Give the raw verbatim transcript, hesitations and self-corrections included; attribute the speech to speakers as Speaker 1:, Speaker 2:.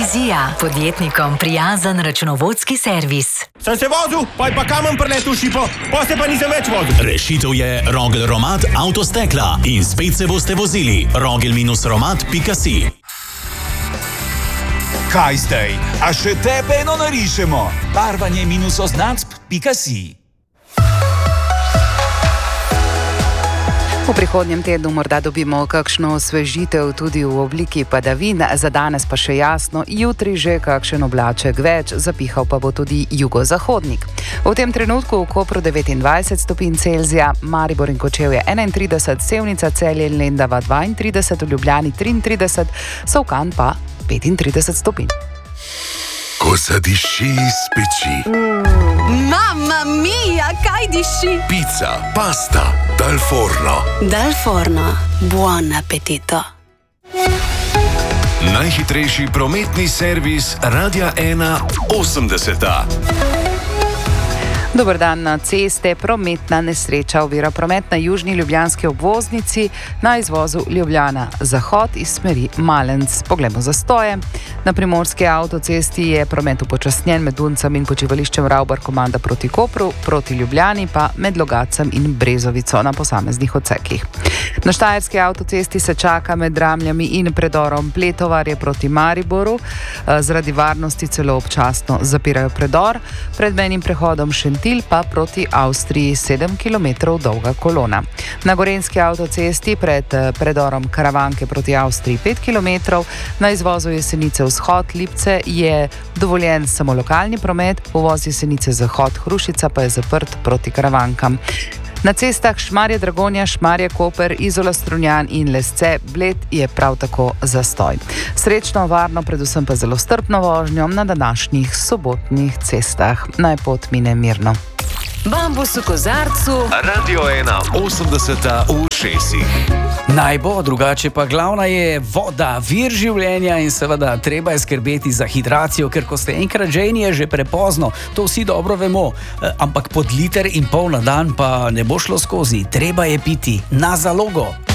Speaker 1: Vizija, podjetnikom prijazen računovodski servis.
Speaker 2: Sem se vozil, pa je pa kamen preletel šipo, pa se pa nisem več vozil.
Speaker 3: Rešitev je Rogel Romat Avtostekla in spet se boste vozili. rogel romat pika si.
Speaker 4: Kaj zdaj? A še tebe eno narišemo? barvanje oznacb pika si.
Speaker 5: V prihodnjem tednu morda dobimo kakšno osvežitev tudi v obliki padavin, za danes pa še jasno, jutri že kakšen oblaček več, zapihal pa bo tudi jugozahodnik. V tem trenutku v Kopru devetindvajset stopinj Celzija, Maribor in Kočevje enaintrideset, Sevnica, Celje in Lendava dvaintrideset, v Ljubljani triintrideset, Solkan pa petintrideset stopinj.
Speaker 6: Ko zadiši iz peči.
Speaker 7: Mm. Mamma mia, kaj diši?
Speaker 6: Pizza, pasta, dal forno.
Speaker 7: Dal forno, buon appetito.
Speaker 6: Najhitrejši prometni servis Radia ena osemdeseta.
Speaker 5: Dober dan na ceste. Prometna nesreča ovira promet na južni ljubljanski obvoznici na izvozu Ljubljana-Zahod iz smeri Malenc. Poglejmo zastoje. Na primorski avtocesti je promet upočasnjen med Duncem in počivališčem Ravbar komanda proti Kopru, proti Ljubljani pa med Logacem in Brezovico na posameznih odsekih. Na štajerski avtocesti se čaka med Ramljami in predorom Pletovarje proti Mariboru. Zaradi varnosti celo občasno zapirajo predor. Pred mejnim prehodom Šentilj pa proti Avstriji sedem kilometrov dolga kolona. Na gorenjski avtocesti pred predorom Karavanke proti Avstriji pet kilometrov. Na izvozu Jesenice vzhod Lipce je dovoljen samo lokalni promet, uvoz Jesenice zahod Hrušica pa je zaprt proti Karavankam. Na cestah Šmarje-Dragonja, Šmarje-Koper, Izola-Strunjan in Lesce-Bled je prav tako zastoj. Srečno, varno, predvsem pa zelo strpno vožnjo na današnjih sobotnih cestah. Naj pot mine mirno.
Speaker 1: Bambus v kozarcu.
Speaker 6: Radio ena osemdeseta v šestih.
Speaker 8: Naj bo, drugače pa glavna je voda, vir življenja in seveda treba je skrbeti za hidracijo, ker ko ste enkrat žejni, je že prepozno, to vsi dobro vemo, e, ampak pod liter in pol na dan pa ne bo šlo skozi, treba je piti na zalogo.